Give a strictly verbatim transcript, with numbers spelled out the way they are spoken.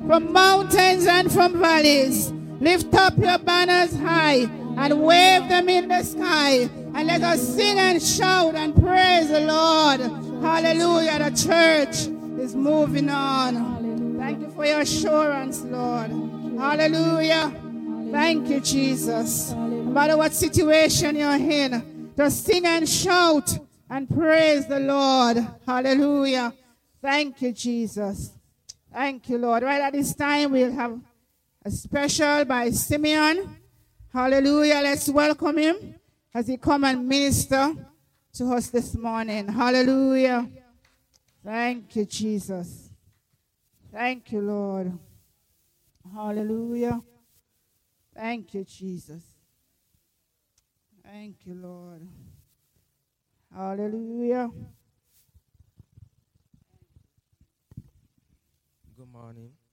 from mountains and from valleys. Lift up your banners high and wave them in the sky. And let us sing and shout and praise the Lord. Hallelujah. The church is moving on. Thank you for your assurance, Lord. Hallelujah. Thank you, Jesus. No matter what situation you're in, just sing and shout and praise the Lord. Hallelujah. Thank you, Jesus. Thank you, Lord. Right at this time, we'll have a special by Simeon. Hallelujah. Let's welcome him as he come and minister to us this morning. Hallelujah. Thank you, Jesus. Thank you, Lord. Hallelujah. Thank you, Jesus. Thank you, Lord. Hallelujah. Good morning.